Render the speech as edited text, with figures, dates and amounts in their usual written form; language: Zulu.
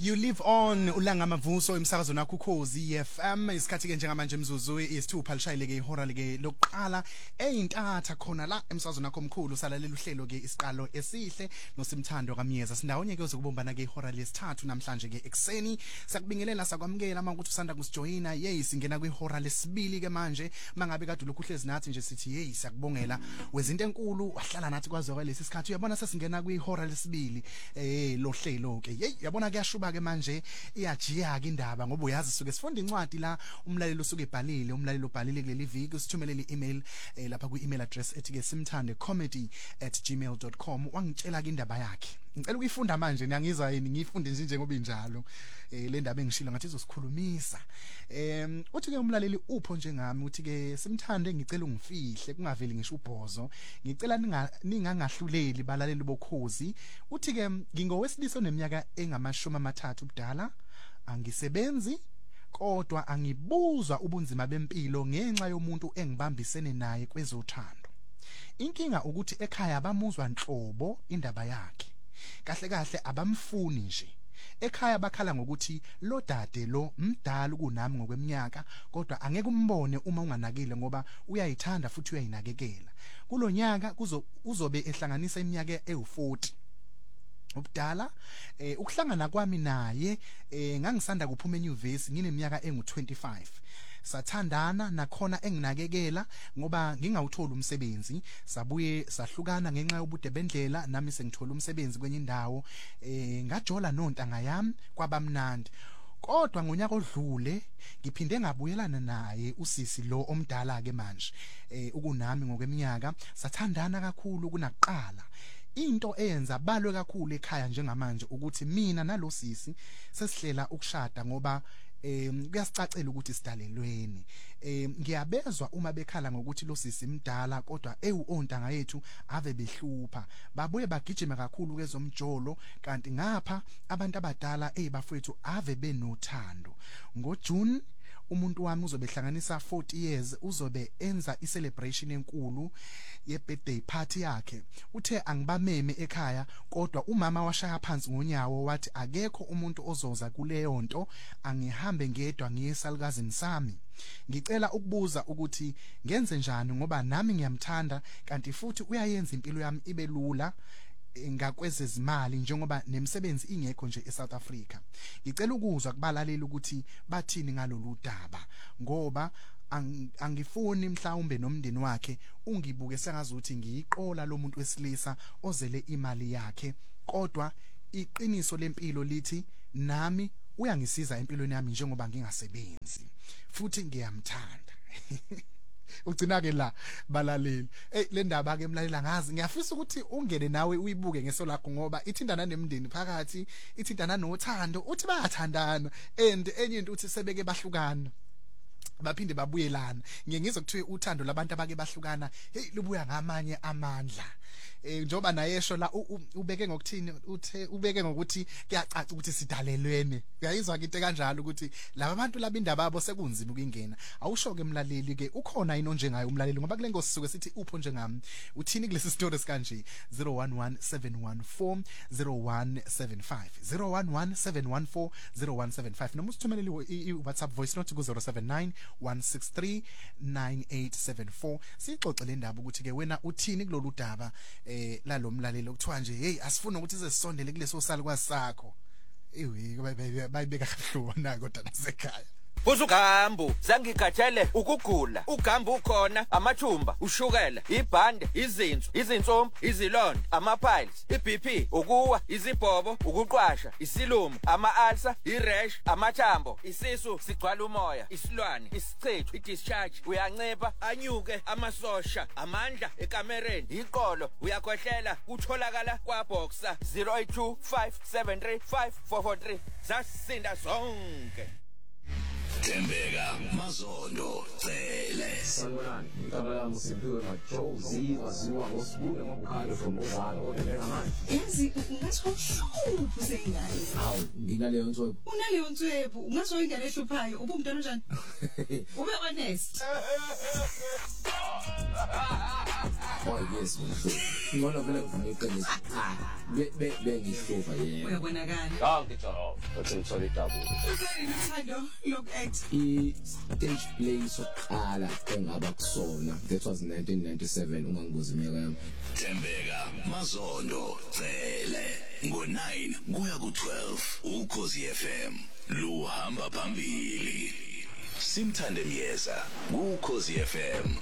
You live on ulanga mavuso emsakazweni wakho Ukhozi FM isikhathi ke njengamanje emzuzu isithupha lishayile ke ihora leke lokuqala eyintatha khona la emsakazweni wakho omkhulu salalela uhlelo ke isiqalo esihle nosimthando kaMyeza sindawonye ke uzokubombana ke ihora lesithathu namhlanje ke ekseni sakubingelela sakwamukela uma ukuthi usanda kusijoyina yes ingena kwihora lesibili ke manje mangabe kade lokuhlezi nathi nje sithi hey siyakubongela wezinto enkulu wahlala nathi kwazo lesi sikhathi uyabona sesingena kwihora lesibili lo hlelo ke hey yabona kuyashuba ke manje iyajiya ke indaba ngoba uyazi suke sifunda incwadi la umlaleli usuke ebhalile umlaleli ubhalile kuleli viki usithumelele i-email lapha ku-email address ethi ke simthande@gmail.com wangitshela ke indaba yakhe ngicela ukuyifunda manje ngiyangizwa yini ngiyifunde nje ngoba injalo le ndaba engishilo ngathi izosikhulumisa uthi ke umlaleli upho njengami uthi ke simthande ngicela ungifihle kungaveli ngisho ubhozo ngicela ningangahluleli balaleli bokhozi uthi ke ngingowesiliso neminyaka engamashumi amathathu ubudala angisebenzi kodwa angibuzwa ubunzima bempilo ngenxa yomuntu engibambisene naye kwezothando inkinga ukuthi ekhaya abamuzwa nhlobo indaba yakhe kahle kahle abamfuni nje ekhaya bakhala ngokuthi lo dade lo mdala kunami ngokweminyaka kodwa angeke umbone uma unganakile ngoba uyayithanda futhi uyayinakekela kulonyaka uzobe ehlanganisa iminyaka ewu40 ubudala ukuhlangana kwami naye ngangisanda kuphuma enyuvesi ngineminyaka engu25 sathandana nakhona enginakekela ngoba ngingawuthola umsebenzi sabuye sahlukana ngenxa yobude bendlela nami sengithola umsebenzi kwenye indawo ngajola nontanga yami kwabamnandi kodwa ngonyaka odlule ngiphinde ngabuyelana naye usisi lo omdala ke manje ukunami ngokweminyaka sathandana kakhulu kunakuqala into eyenza balwe kakhulu ekhaya njengamanje ukuthi mina nalosisi sesihlela ukushada ngoba kuyasicacela ukuthi sidalelweni ngiyabezwa uma bekhala ngokuthi lo sisi imdala kodwa ontanga yethu ave behlupha babuye bagijima kakhulu kezomjolo kanti ngapha abantu abadala bafowethu ave benothando ngoJune umuntu wami uzobe ehlanganisa 40 years uzobe enza icelebration enkulu ye-birthday party yakhe uthe angibameme ekhaya kodwa umama washaya phansi ngonyawo wathi akekho umuntu ozoza kuleyo nto angihambe ngedwa ngiye esalukazini sami ngicela ukubuza ukuthi ngenze njani ngoba nami ngiyamthanda kanti futhi uyayenza impilo yami ibe lula ngakwezezimali njengoba nemisebenzi ingekho nje eSouth Africa ngicela ukuzwa kubalaleli ukuthi bathini ngalolu daba ngoba angifuni mhlawumbe nomndeni wakhe ungibuke sengazuthi ngiyiqola lo muntu wesilisa ozele imali yakhe kodwa iqiniso lempilo lithi nami uyangisiza empilweni yami njengoba ngingasebenzi futhi ngiyamthanda ugcina ke la balaleli le ndaba ke emlalela ngazi ngiyafisa ukuthi ungene nawe uyibuke ngeso lakho ngoba ithindana nemndeni phakathi ithindana nothando uthi bayathandana and enye into uthi sebeke bahlukana baphinde babuyelana ngiyengizwe kuthiwe uthando labantu abake bahlukana hey lubuya ngamanye amandla njoba nayesho la ubeke ngokuthini uthe ubeke ngokuthi kuyacaca ukuthi sidalelwene uyayizwa into kanjalo ukuthi laba abantu laba indaba yabo sekunzima ukungena awusho ke emlaleli ke ukhona yini onjengayo umlaleli ngoba kule ngosisuke sithi upho njengami uthini kulesi story sikanje 0117140175 0117140175 noma usithumelele iWhatsApp voice note ku 0791639874 sixoxe le ndaba ukuthi ke wena uthini kulolu daba lalomlaleli okuthiwa nje hey asifuna ukuthi sizesondele kuleso salukwazi sakho bayibeka kahlona kodwa nasekhaya Uzugambu zangigathele ukugula ugambu ukhona amathumba ushukela ibhande izinso izinsombo izilonda amapiles iBP ukuwa izibhobo ukuqwasha isilumo ama-ulcer irash amathambo isisu sigcwala umoya isilwane isicethu idischarge uyancipha anyuke amasosha amandla ekamereni iqolo uyakhohlela kutholakala kwaBoxer 0825735443 zasinda zonke Tembeka Mazondo Cele. Sanibonani, igama lami uSiphiwe Majozi waziwa ngosibuke ngobukhalo from Ozalo eMangamani. Yazi ungasohlupho sengane. Hawu, nginaleyo nswebu. Unaleyo nswebu, ungasoyingane ehluphayo, ubumntwana njani? Ube honest. Oh yes, ngibona vele ngifuna iqiniso. Bengihlupha yena. Uyabonakala. Ngitshela bathi ngithole idabo. Uthando loku-act. I-stage play sokuqala engaba kusona that was 1997 ungangibuza iminyaka yami. Tembeka Mazondo Cele ngo9 kuya ku12 Ukhozi FM luhamba phambili. Simthande Myeza ku Ukhozi FM.